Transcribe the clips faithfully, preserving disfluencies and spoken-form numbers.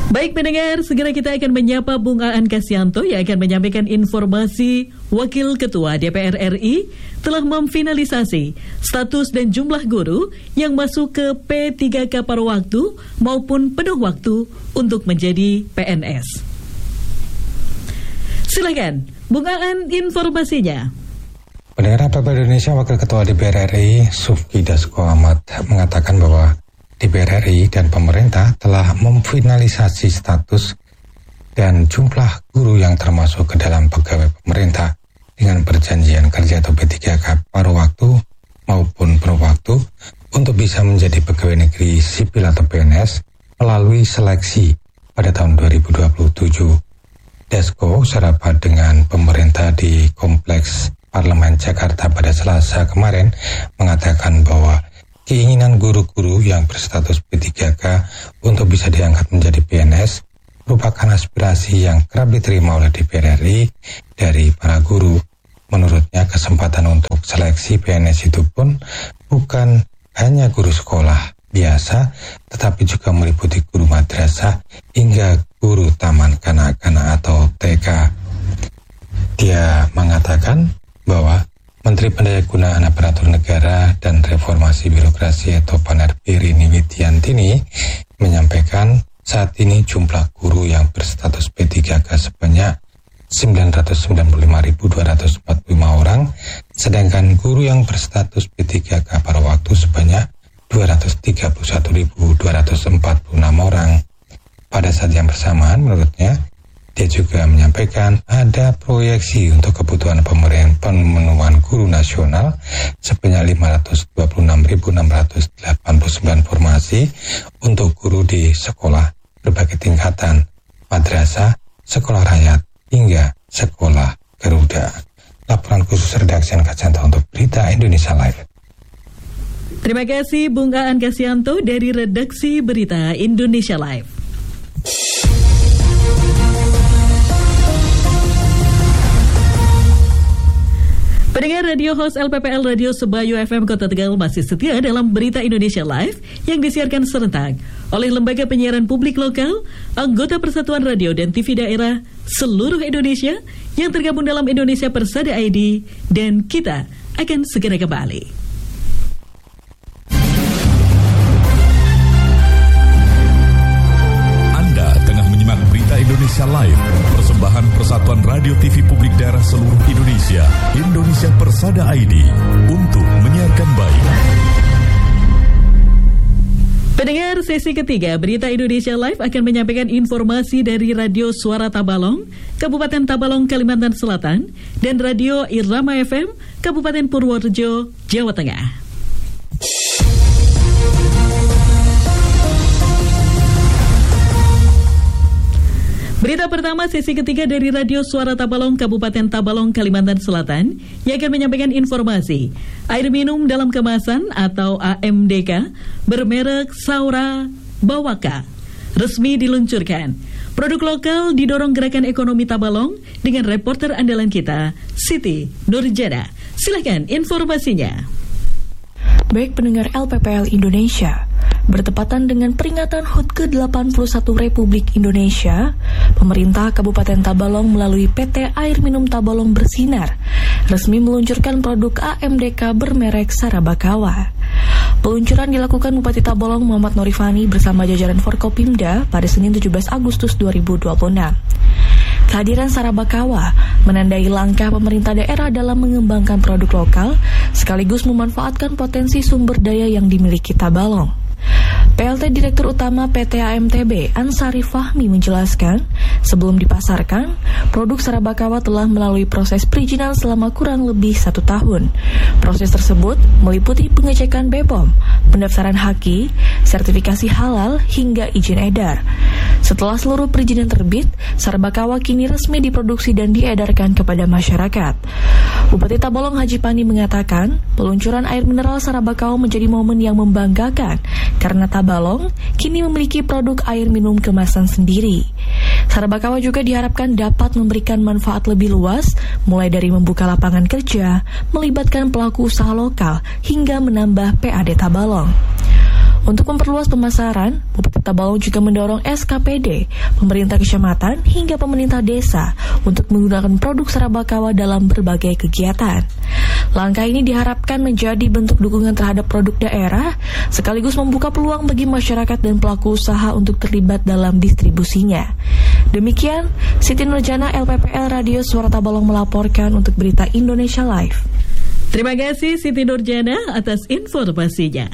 Baik pendengar, segera kita akan menyapa Bung Aan Kasyanto yang akan menyampaikan informasi Wakil Ketua D P R R I telah memfinalisasi status dan jumlah guru yang masuk ke P tiga K paruh waktu maupun penuh waktu untuk menjadi P N S. Silakan, Bung Aan, informasinya. Pendengar P P L Indonesia, Wakil Ketua D P R R I Sufki Dasko Ahmad mengatakan bahwa D P R R I dan pemerintah telah memfinalisasi status dan jumlah guru yang termasuk ke dalam pegawai pemerintah dengan perjanjian kerja atau P tiga K paruh waktu maupun penuh waktu untuk bisa menjadi pegawai negeri sipil atau P N S melalui seleksi pada tahun dua ribu dua puluh tujuh. Dasko serapat dengan pemerintah di Kompleks Parlemen Jakarta pada Selasa kemarin mengatakan bahwa keinginan guru-guru yang berstatus P tiga K untuk bisa diangkat menjadi P N S merupakan aspirasi yang kerap diterima oleh D P R R I dari para guru. Menurutnya, kesempatan untuk seleksi P N S itu pun bukan hanya guru sekolah biasa, tetapi juga meliputi guru madrasah hingga guru taman kanak-kanak atau T K. Dia mengatakan bahwa Menteri Pendayagunaan Aparatur Negara dan Reformasi Birokrasi atau P A N R B Rini Widiantini menyampaikan saat ini jumlah guru yang berstatus P tiga K sebanyak sembilan ratus sembilan puluh lima ribu dua ratus empat puluh lima orang, sedangkan guru yang berstatus P tiga K paruh waktu sebanyak dua ratus tiga puluh satu ribu dua ratus empat puluh enam orang. Pada saat yang bersamaan, menurutnya, dia juga menyampaikan ada proyeksi untuk kebutuhan pemenuhan guru nasional sebanyak lima ratus dua puluh enam ribu enam ratus delapan puluh sembilan formasi untuk guru di sekolah berbagai tingkatan, madrasah, sekolah rakyat, hingga sekolah Garuda. Laporan khusus redaksi Kasyanto untuk Berita Indonesia Live. Terima kasih Bung Aan Kasyanto dari redaksi Berita Indonesia Live. Pendengar radio host L P P L Radio Sebayu F M Kota Tegal masih setia dalam Berita Indonesia Live yang disiarkan serentak oleh Lembaga Penyiaran Publik Lokal, anggota Persatuan Radio dan T V Daerah seluruh Indonesia yang tergabung dalam Indonesia Persada I D, dan kita akan segera kembali. Indonesia Live, persembahan Persatuan Radio T V Publik Daerah seluruh Indonesia, Indonesia Persada I D, untuk menyiarkan baik. Pendengar, sesi ketiga Berita Indonesia Live akan menyampaikan informasi dari Radio Suara Tabalong, Kabupaten Tabalong, Kalimantan Selatan, dan Radio Irama F M, Kabupaten Purworejo, Jawa Tengah. Berita pertama sesi ketiga dari Radio Suara Tabalong, Kabupaten Tabalong, Kalimantan Selatan, yang akan menyampaikan informasi air minum dalam kemasan atau A M D K bermerek Saura Bawaka resmi diluncurkan. Produk lokal didorong gerakan ekonomi Tabalong dengan reporter andalan kita, Siti Nurjana. Silakan informasinya. Baik pendengar L P P L Indonesia, bertepatan dengan peringatan H U T ke delapan puluh satu Republik Indonesia, pemerintah Kabupaten Tabalong melalui P T Air Minum Tabalong Bersinar resmi meluncurkan produk A M D K bermerek Sarabakawa. Peluncuran dilakukan Bupati Tabalong Muhammad Norifani bersama jajaran Forkopimda pada Senin tujuh belas Agustus dua ribu dua puluh enam. Kehadiran Sarabakawa menandai langkah pemerintah daerah dalam mengembangkan produk lokal sekaligus memanfaatkan potensi sumber daya yang dimiliki Tabalong. P L T Direktur Utama P T A M T B Ansari Fahmi menjelaskan, sebelum dipasarkan, produk Sarabakawa telah melalui proses perizinan selama kurang lebih satu tahun. Proses tersebut meliputi pengecekan B P O M, pendaftaran haki, sertifikasi halal, hingga izin edar. Setelah seluruh perizinan terbit, Sarabakawa kini resmi diproduksi dan diedarkan kepada masyarakat. Bupati Tabalong Haji Pani mengatakan, peluncuran air mineral Sarabakawa menjadi momen yang membanggakan karena Tabalong kini memiliki produk air minum kemasan sendiri. Sarabakawa juga diharapkan dapat memberikan manfaat lebih luas, mulai dari membuka lapangan kerja, melibatkan pelaku usaha lokal, hingga menambah P A D Tabalong. Untuk memperluas pemasaran, Bupati Tabalong juga mendorong S K P D, pemerintah kecamatan hingga pemerintah desa untuk menggunakan produk Sarabakawa dalam berbagai kegiatan. Langkah ini diharapkan menjadi bentuk dukungan terhadap produk daerah, sekaligus membuka peluang bagi masyarakat dan pelaku usaha untuk terlibat dalam distribusinya. Demikian, Siti Nurjana L P P L Radio Suara Tabalong melaporkan untuk Berita Indonesia Live. Terima kasih Siti Nurjana atas informasinya.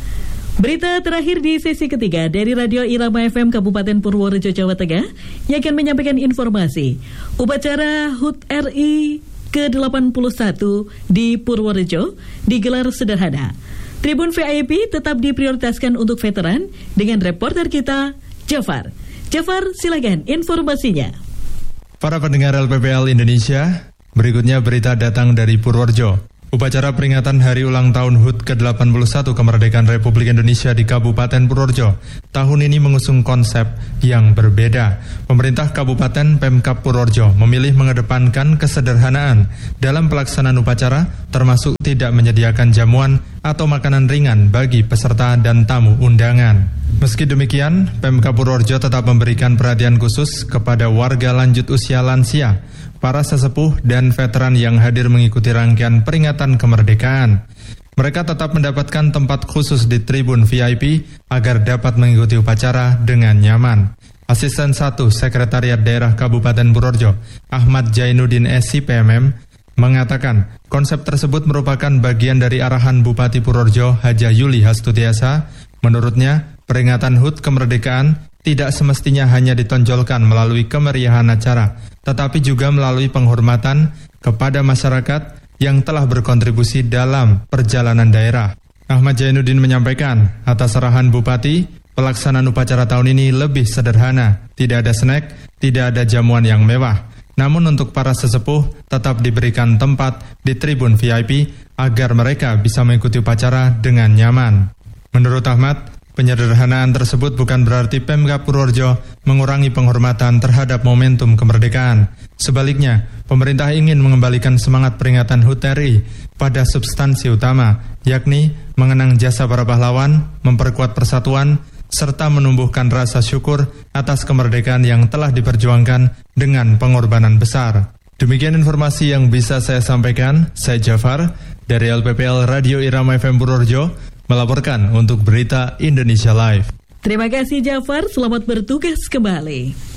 Berita terakhir di sesi ketiga dari Radio Irama F M Kabupaten Purworejo, Jawa Tengah, yang akan menyampaikan informasi upacara H U T R I ke delapan puluh satu di Purworejo digelar sederhana. Tribun V I P tetap diprioritaskan untuk veteran dengan reporter kita, Jafar. Jafar, silakan informasinya. Para pendengar L P P L Indonesia, berikutnya berita datang dari Purworejo. Upacara peringatan hari ulang tahun H U T ke delapan puluh satu kemerdekaan Republik Indonesia di Kabupaten Purworejo tahun ini mengusung konsep yang berbeda. Pemerintah Kabupaten Pemkab Purworejo memilih mengedepankan kesederhanaan dalam pelaksanaan upacara, termasuk tidak menyediakan jamuan atau makanan ringan bagi peserta dan tamu undangan. Meski demikian, Pemkab Purworejo tetap memberikan perhatian khusus kepada warga lanjut usia lansia, para sesepuh dan veteran yang hadir mengikuti rangkaian peringatan kemerdekaan. Mereka tetap mendapatkan tempat khusus di tribun V I P agar dapat mengikuti upacara dengan nyaman. Asisten satu Sekretariat Daerah Kabupaten Purworejo, Ahmad Jainuddin S I P M M, mengatakan konsep tersebut merupakan bagian dari arahan Bupati Purworejo Haja Yuli Hastutiasa. Menurutnya, peringatan H U T kemerdekaan tidak semestinya hanya ditonjolkan melalui kemeriahan acara, tetapi juga melalui penghormatan kepada masyarakat yang telah berkontribusi dalam perjalanan daerah. Ahmad Jainuddin menyampaikan, atas arahan Bupati, pelaksanaan upacara tahun ini lebih sederhana, tidak ada snack, tidak ada jamuan yang mewah. Namun untuk para sesepuh tetap diberikan tempat di tribun V I P agar mereka bisa mengikuti upacara dengan nyaman. Menurut Ahmad, penyederhanaan tersebut bukan berarti Pemkab Purworejo mengurangi penghormatan terhadap momentum kemerdekaan. Sebaliknya, pemerintah ingin mengembalikan semangat peringatan H U T R I pada substansi utama, yakni mengenang jasa para pahlawan, memperkuat persatuan, serta menumbuhkan rasa syukur atas kemerdekaan yang telah diperjuangkan dengan pengorbanan besar. Demikian informasi yang bisa saya sampaikan. Saya Jafar dari L P P L Radio Irama F M Purworejo melaporkan untuk Berita Indonesia Live. Terima kasih Jafar, selamat bertugas kembali.